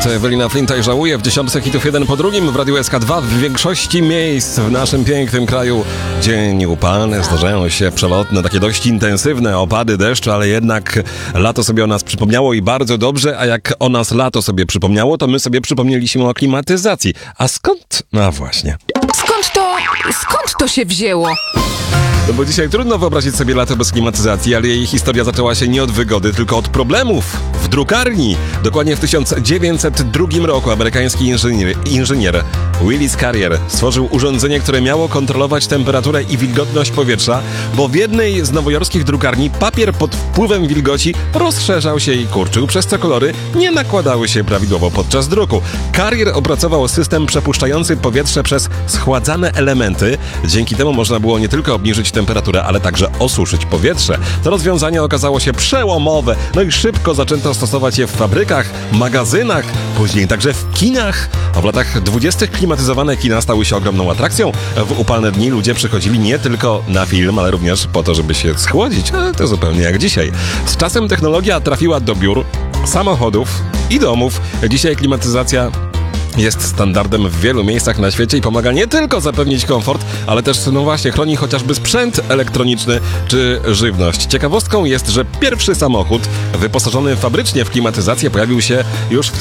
To Ewelina Flinta i Żałuję w 10 hitów jeden po drugim w Radiu SK2 w większości miejsc w naszym pięknym kraju. Dzień upalny, zdarzają się przelotne, takie dość intensywne opady deszczu, ale jednak lato sobie o nas przypomniało i bardzo dobrze, a jak o nas lato sobie przypomniało, to my sobie przypomnieliśmy o klimatyzacji. A skąd? No właśnie. Skąd to się wzięło? No bo dzisiaj trudno wyobrazić sobie lato bez klimatyzacji, ale jej historia zaczęła się nie od wygody, tylko od problemów w drukarni. Dokładnie w 1902 roku amerykański inżynier Willis Carrier stworzył urządzenie, które miało kontrolować temperaturę i wilgotność powietrza, bo w jednej z nowojorskich drukarni papier pod wpływem wilgoci rozszerzał się i kurczył, przez co kolory nie nakładały się prawidłowo podczas druku. Carrier opracował system przepuszczający powietrze przez schładzane elementy. Dzięki temu można było nie tylko obniżyć temperaturę, ale także osuszyć powietrze. To rozwiązanie okazało się przełomowe, no i szybko zaczęto stosować je w fabrykach, magazynach, później także w kinach. A w latach 20. klimatyzowane kina stały się ogromną atrakcją. W upalne dni ludzie przychodzili nie tylko na film, ale również po to, żeby się schłodzić, ale to zupełnie jak dzisiaj. Z czasem technologia trafiła do biur, samochodów i domów. Dzisiaj klimatyzacja jest standardem w wielu miejscach na świecie i pomaga nie tylko zapewnić komfort, ale też, no właśnie, chroni chociażby sprzęt elektroniczny czy żywność. Ciekawostką jest, że pierwszy samochód wyposażony fabrycznie w klimatyzację pojawił się już w